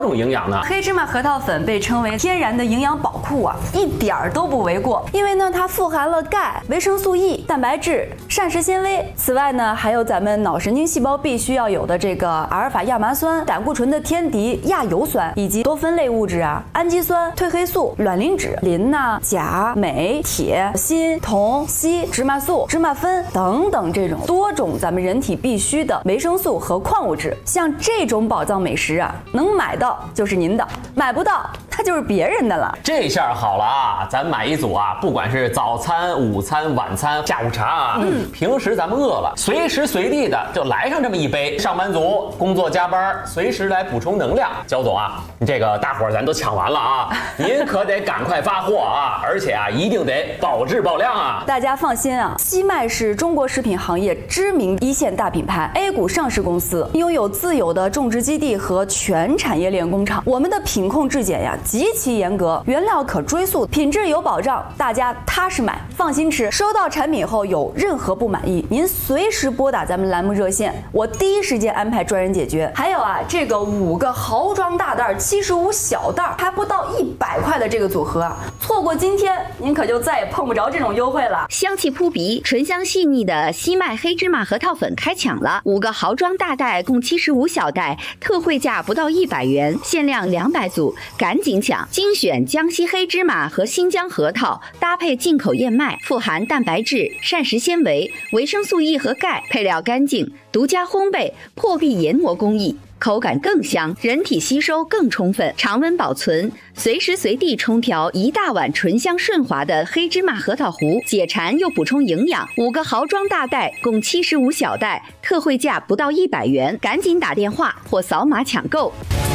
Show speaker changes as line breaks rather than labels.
种营养呢？
黑芝麻核桃粉被称为天然的营养宝库啊，一点儿都不为过。因为呢，它富含了钙、维生素 E、蛋白质、膳食纤维。此外呢，还有咱们脑神经细胞必须要有的这个阿尔法亚麻酸、胆固醇的天敌亚油酸，以及多酚类物质啊、氨基酸、褪黑素、卵磷脂、磷呐、钾、镁、铁、锌、铜、硒、芝麻素、芝麻酚等等这种多种咱们人体必需的维生素和矿物质。像这种宝藏美食啊，能买到就是您的，买不到它就是别人的了。
这下好了啊，咱买一组啊，不管是早餐、午餐、晚餐、下午茶啊，平时咱们饿了，随时随地的就来上这么一杯。上班族工作加班，随时来补充能量。焦总啊，这个大伙儿咱都抢完了啊，您可得赶快发货啊，而且啊，一定得保质保量啊。
大家放心啊，西麦是中国食品行业知名一线大品牌 ，A 股上市公司，拥有自有的种植基地和全产业链工厂。我们的品控质检呀极其严格，原料可追溯，品质有保障，大家踏实买，放心吃。收到产品后有任何不满意，您随时拨打咱们栏目热线，我第一时间安排专人解决。还有啊，这个5个豪装大袋，75小袋，还不到100块的这个组合啊，错过今天，您可就再也碰不着这种优惠了。
香气扑鼻、醇香细腻的西麦黑芝麻核桃粉开抢了，5个豪装大袋共75小袋，特惠价不到100元，限量200组，赶紧抢！精选江西黑芝麻和新疆核桃，搭配进口燕麦，富含蛋白质、膳食纤维、维生素 E 和钙，配料干净，独家烘焙，破壁研磨工艺。口感更香，人体吸收更充分，常温保存，随时随地冲调一大碗醇香顺滑的黑芝麻核桃糊，解馋又补充营养。5个豪装大袋共75小袋，特惠价不到100元，赶紧打电话或扫码抢购。